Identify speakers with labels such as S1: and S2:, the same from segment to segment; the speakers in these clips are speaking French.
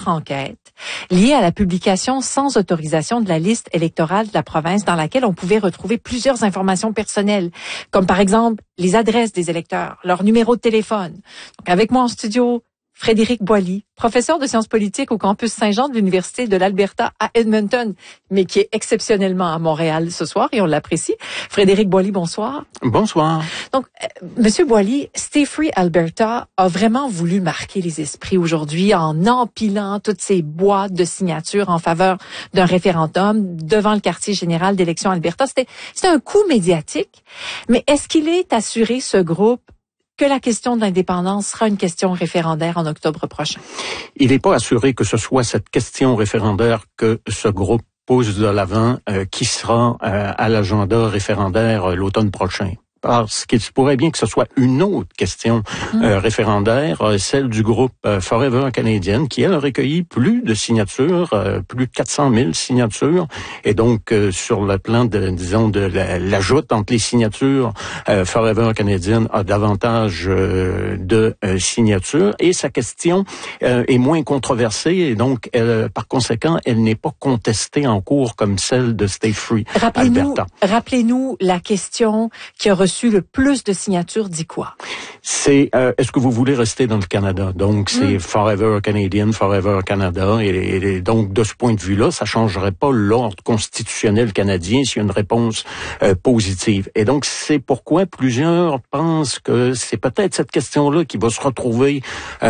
S1: autre enquête liée à la publication sans autorisation de la liste électorale de la province dans laquelle on pouvait retrouver plusieurs informations personnelles, comme par exemple les adresses des électeurs, leur numéro de téléphone. Donc, avec moi en studio, Frédéric Boily, professeur de sciences politiques au campus Saint-Jean de l'Université de l'Alberta à Edmonton, mais qui est exceptionnellement à Montréal ce soir et on l'apprécie. Frédéric Boily, bonsoir.
S2: Bonsoir.
S1: Donc, Monsieur Boily, Stay Free Alberta a vraiment voulu marquer les esprits aujourd'hui en empilant toutes ces boîtes de signatures en faveur d'un référendum devant le quartier général d'élections Alberta. C'était un coup médiatique, mais est-ce qu'il est assuré, ce groupe, que la question de l'indépendance sera une question référendaire en octobre prochain?
S2: Il n'est pas assuré que ce soit cette question référendaire que ce groupe pose de l'avant qui sera à l'agenda référendaire l'automne prochain. Parce qu'il se pourrait bien que ce soit une autre question référendaire, celle du groupe Forever Canadian, qui elle a recueilli plus de signatures, plus de 400 000 signatures, et donc sur le plan de l'ajout entre les signatures, Forever Canadian a davantage de signatures, et sa question est moins controversée, et donc par conséquent, elle n'est pas contestée en cours comme celle de Stay Free Alberta.
S1: Rappelez-nous la question qui a reçu le plus de signatures, dit quoi?
S2: C'est est-ce que vous voulez rester dans le Canada? Donc c'est Forever Canadian, Forever Canada, et donc de ce point de vue-là, ça changerait pas l'ordre constitutionnel canadien s'il y a une réponse positive. Et donc c'est pourquoi plusieurs pensent que c'est peut-être cette question-là qui va se retrouver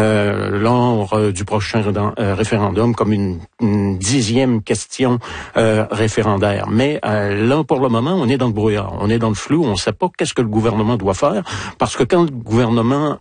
S2: lors du prochain référendum comme une 10e question référendaire. Mais là, pour le moment, on est dans le brouillard, on est dans le flou, on ne sait pas qu'est-ce que le gouvernement doit faire, parce que quand le gouvernement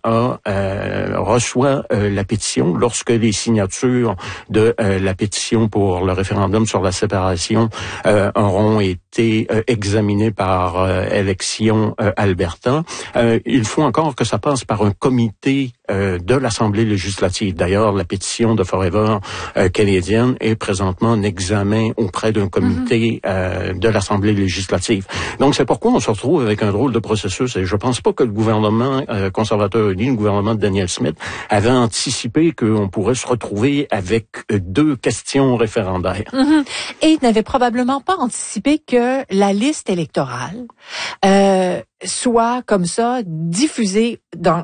S2: reçoit la pétition, lorsque les signatures de la pétition pour le référendum sur la séparation auront été examinées par Élections Alberta, il faut encore que ça passe par un comité de l'Assemblée législative. D'ailleurs, la pétition de Forever Canadian est présentement en examen auprès d'un comité de l'Assemblée législative. Donc, c'est pourquoi on se retrouve avec un drôle de processus. Et je pense pas que le gouvernement conservateur uni, le gouvernement de Daniel Smith, avait anticipé qu'on pourrait se retrouver avec deux questions référendaires.
S1: Et il n'avait probablement pas anticipé que la liste électorale soit comme ça diffusée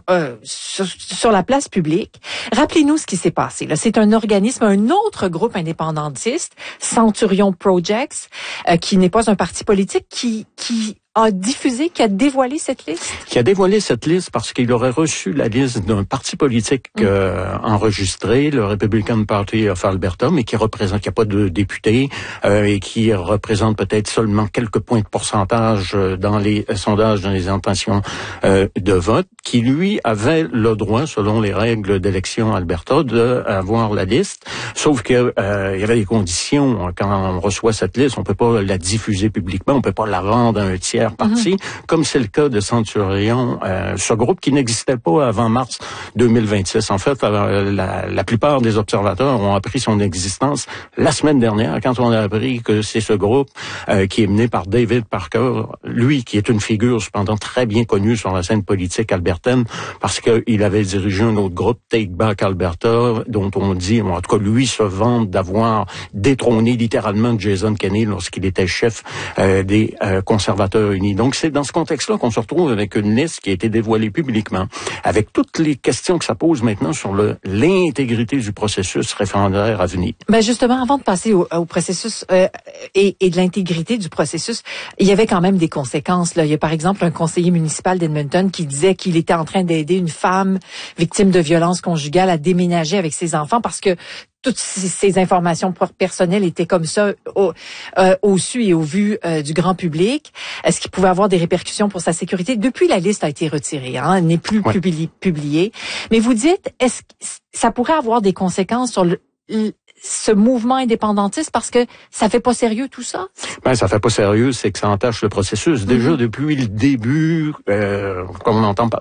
S1: sur la place publique. Rappelez-nous ce qui s'est passé. Là, c'est un organisme, un autre groupe indépendantiste, Centurion Projects, qui n'est pas un parti politique, qui a diffusé, qui a dévoilé cette liste?
S2: Qui a dévoilé cette liste parce qu'il aurait reçu la liste d'un parti politique enregistré, le Republican Party of Alberta, mais qui a pas de députés et qui représente peut-être seulement quelques points de pourcentage dans les sondages, dans les intentions de vote, qui lui avait le droit, selon les règles d'élection Alberta, d'avoir la liste. Sauf que il y avait des conditions quand on reçoit cette liste, on peut pas la diffuser publiquement, on peut pas la vendre à un tiers parti, comme c'est le cas de Centurion, ce groupe qui n'existait pas avant mars 2026. En fait, la plupart des observateurs ont appris son existence la semaine dernière, quand on a appris que c'est ce groupe qui est mené par David Parker, lui qui est une figure cependant très bien connue sur la scène politique albertaine, parce qu'il avait dirigé un autre groupe, Take Back Alberta, dont on dit, en tout cas lui se vante d'avoir détrôné littéralement Jason Kenney lorsqu'il était chef des conservateurs unis. Donc c'est dans ce contexte-là qu'on se retrouve avec une liste qui a été dévoilée publiquement, avec toutes les questions que ça pose maintenant sur l'intégrité du processus référendaire à venir.
S1: Ben justement, avant de passer au processus et de l'intégrité du processus, il y avait quand même des conséquences. Là, il y a par exemple un conseiller municipal d'Edmonton qui disait qu'il était en train d'aider une femme victime de violences conjugales à déménager avec ses enfants parce que toutes ces informations personnelles étaient comme ça au su et au vu du grand public. Est-ce qu'il pouvait avoir des répercussions pour sa sécurité? Depuis, la liste a été retirée, elle n'est plus publiée. Mais vous dites, est-ce que ça pourrait avoir des conséquences sur ce mouvement indépendantiste parce que ça fait pas sérieux tout ça?
S2: Ben, ça fait pas sérieux, c'est que ça entache le processus. Déjà, depuis le début, quand on entend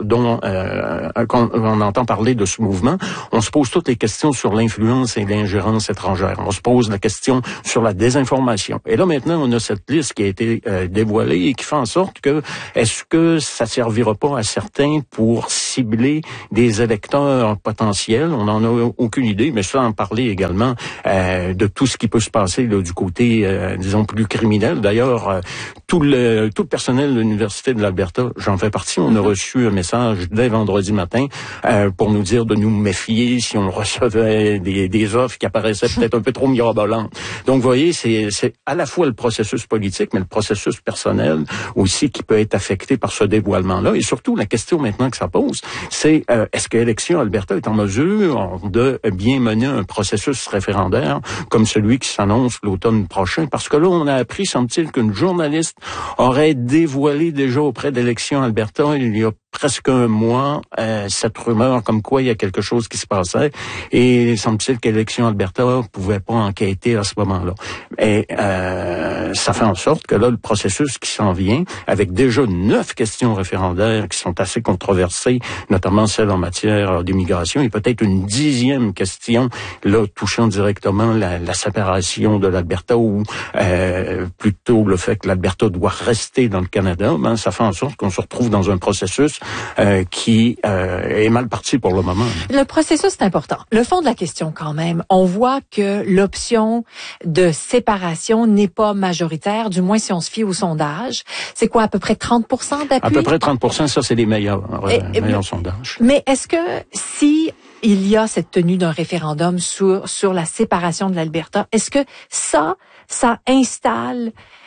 S2: parler de ce mouvement, on se pose toutes les questions sur l'influence et l'ingérence étrangère. On se pose la question sur la désinformation. Et là, maintenant, on a cette liste qui a été dévoilée et qui fait en sorte que, est-ce que ça servira pas à certains pour cibler des électeurs potentiels? On n'en a aucune idée, mais ça en parler également également de tout ce qui peut se passer là, du côté, disons, plus criminel. D'ailleurs, tout le personnel de l'Université de l'Alberta, j'en fais partie, on a reçu un message dès vendredi matin pour nous dire de nous méfier si on recevait des offres qui apparaissaient peut-être un peu trop mirobolantes. Donc, vous voyez, c'est à la fois le processus politique, mais le processus personnel aussi qui peut être affecté par ce dévoilement-là. Et surtout, la question maintenant que ça pose, c'est est-ce que Élections Alberta est en mesure de bien mener un processus référendaire comme celui qui s'annonce l'automne prochain? Parce que là, on a appris, semble-t-il, qu'une journaliste aurait dévoilé déjà auprès d'Élections Alberta il y a presque un mois cette rumeur comme quoi il y a quelque chose qui se passait et semble-t-il qu'Élections Alberta pouvait pas enquêter à ce moment-là. Et ça fait en sorte que là, le processus qui s'en vient, avec déjà 9 questions référendaires qui sont assez controversées, notamment celle en matière d'immigration, et peut-être une 10e question là touchant directement la séparation de l'Alberta ou plutôt le fait que l'Alberta doit rester dans le Canada, ben ça fait en sorte qu'on se retrouve dans un processus qui est mal parti pour le moment.
S1: Le processus, c'est important. Le fond de la question, quand même, on voit que l'option de séparation n'est pas majoritaire, du moins si on se fie au sondage. C'est quoi, à peu près 30% d'appui?
S2: À peu près 30%, ça, c'est les meilleurs sondages.
S1: Mais est-ce que si il y a cette tenue d'un référendum sur la séparation de l'Alberta, est-ce que ça installe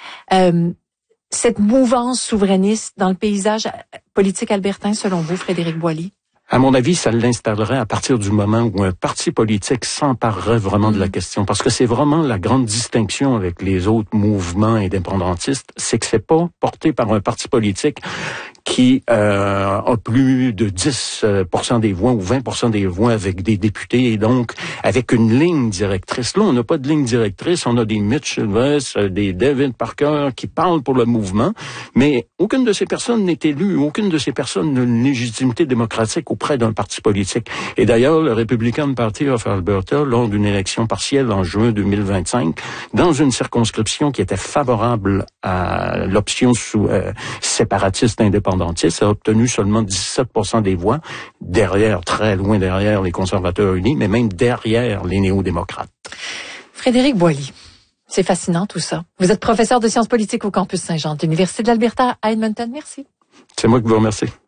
S1: cette mouvance souverainiste dans le paysage politique albertain, selon vous, Frédéric Boily?
S2: À mon avis, ça l'installerait à partir du moment où un parti politique s'emparerait vraiment de la question. Parce que c'est vraiment la grande distinction avec les autres mouvements indépendantistes, c'est que c'est pas porté par un parti politique qui a plus de 10% des voix ou 20% des voix avec des députés et donc avec une ligne directrice. Là, on n'a pas de ligne directrice, on a des Mitch Sylvestre, des David Parker qui parlent pour le mouvement, mais aucune de ces personnes n'est élue, aucune de ces personnes n'a une légitimité démocratique auprès d'un parti politique. Et d'ailleurs, le Republican Party of Alberta, lors d'une élection partielle en juin 2025, dans une circonscription qui était favorable à l'option séparatiste indépendantiste, a obtenu seulement 17% des voix, très loin derrière les conservateurs unis, mais même derrière les néo-démocrates.
S1: Frédéric Boily, c'est fascinant tout ça. Vous êtes professeur de sciences politiques au campus Saint-Jean de l'Université de l'Alberta à Edmonton. Merci.
S2: C'est moi qui vous remercie.